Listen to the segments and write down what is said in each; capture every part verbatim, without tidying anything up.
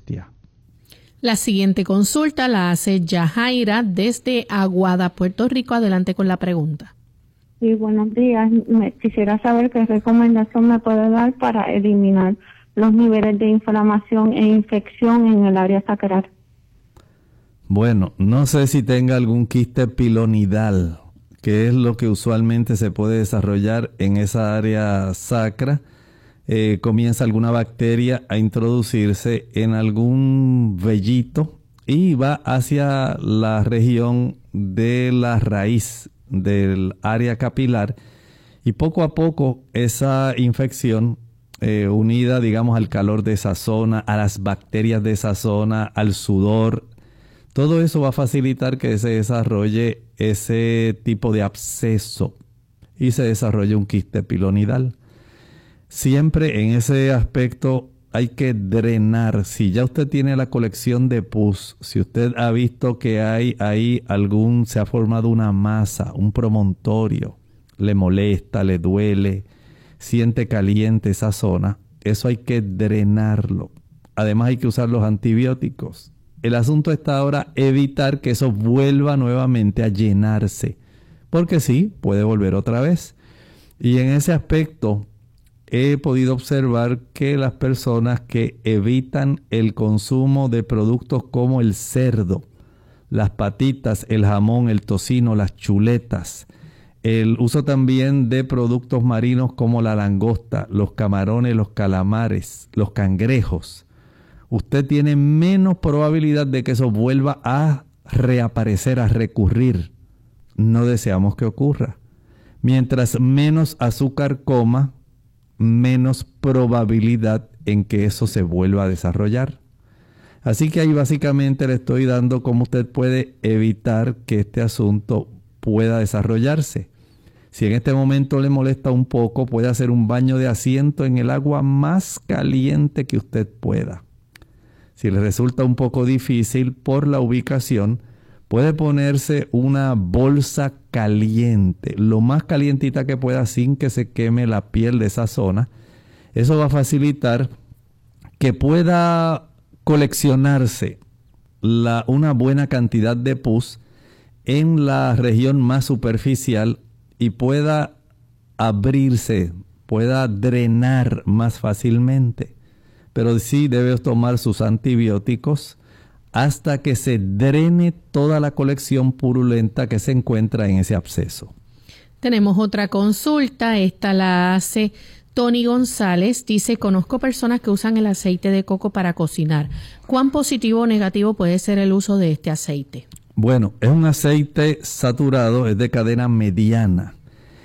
molestia. La siguiente consulta la hace Yajaira desde Aguada, Puerto Rico. Adelante con la pregunta. Sí, buenos días. Me, quisiera saber qué recomendación me puede dar para eliminar los niveles de inflamación e infección en el área sacral. Bueno, no sé si tenga algún quiste pilonidal, que es lo que usualmente se puede desarrollar en esa área sacra. Eh, comienza alguna bacteria a introducirse en algún vellito y va hacia la región de la raíz del área capilar, y poco a poco esa infección eh, unida, digamos, al calor de esa zona, a las bacterias de esa zona, al sudor, todo eso va a facilitar que se desarrolle ese tipo de absceso y se desarrolle un quiste pilonidal. Siempre en ese aspecto hay que drenar. Si ya usted tiene la colección de pus, si usted ha visto que hay ahí algún, se ha formado una masa, un promontorio, le molesta, le duele, siente caliente esa zona, eso hay que drenarlo. Además hay que usar los antibióticos. El asunto está ahora evitar que eso vuelva nuevamente a llenarse, porque sí, puede volver otra vez. Y en ese aspecto he podido observar que las personas que evitan el consumo de productos como el cerdo, las patitas, el jamón, el tocino, las chuletas, el uso también de productos marinos como la langosta, los camarones, los calamares, los cangrejos, usted tiene menos probabilidad de que eso vuelva a reaparecer, a recurrir. No deseamos que ocurra. Mientras menos azúcar coma, menos probabilidad en que eso se vuelva a desarrollar. Así que ahí básicamente le estoy dando cómo usted puede evitar que este asunto pueda desarrollarse. Si en este momento le molesta un poco, puede hacer un baño de asiento en el agua más caliente que usted pueda. Si le resulta un poco difícil por la ubicación, puede ponerse una bolsa caliente, lo más calientita que pueda sin que se queme la piel de esa zona. Eso va a facilitar que pueda coleccionarse la, una buena cantidad de pus en la región más superficial y pueda abrirse, pueda drenar más fácilmente. Pero sí debe tomar sus antibióticos hasta que se drene toda la colección purulenta que se encuentra en ese absceso. Tenemos otra consulta, esta la hace Tony González. Dice, conozco personas que usan el aceite de coco para cocinar. ¿Cuán positivo o negativo puede ser el uso de este aceite? Bueno, es un aceite saturado, es de cadena mediana.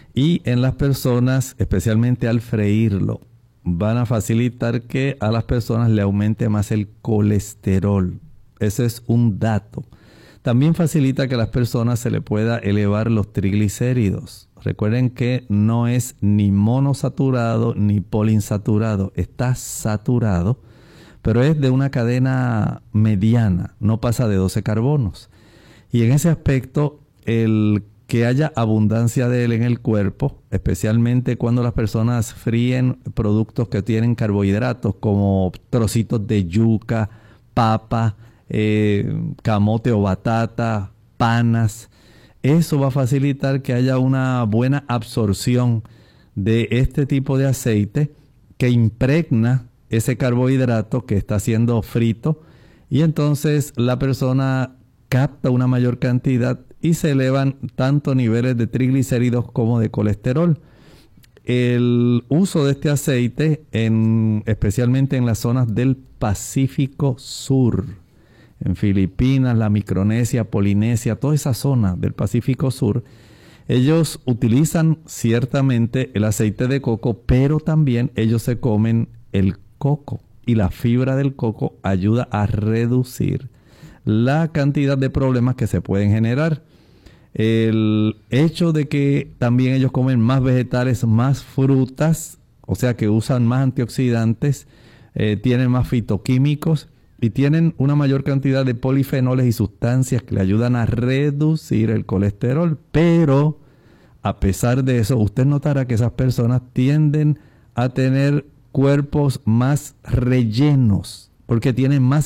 Y en las personas, especialmente al freírlo, van a facilitar que a las personas le aumente más el colesterol. Ese es un dato. También facilita que a las personas se le pueda elevar los triglicéridos. Recuerden que no es ni monosaturado ni poliinsaturado. Está saturado, pero es de una cadena mediana. No pasa de doce carbonos. Y en ese aspecto, el que haya abundancia de él en el cuerpo, especialmente cuando las personas fríen productos que tienen carbohidratos como trocitos de yuca, papa, eh, camote o batata, panas, eso va a facilitar que haya una buena absorción de este tipo de aceite que impregna ese carbohidrato que está siendo frito, y entonces la persona capta una mayor cantidad y se elevan tanto niveles de triglicéridos como de colesterol. El uso de este aceite, en, especialmente en las zonas del Pacífico Sur, en Filipinas, la Micronesia, Polinesia, toda esa zona del Pacífico Sur, ellos utilizan ciertamente el aceite de coco, pero también ellos se comen el coco, y la fibra del coco ayuda a reducir la cantidad de problemas que se pueden generar. El hecho de que también ellos comen más vegetales, más frutas, o sea que usan más antioxidantes, eh, tienen más fitoquímicos y tienen una mayor cantidad de polifenoles y sustancias que le ayudan a reducir el colesterol. Pero a pesar de eso, usted notará que esas personas tienden a tener cuerpos más rellenos porque tienen más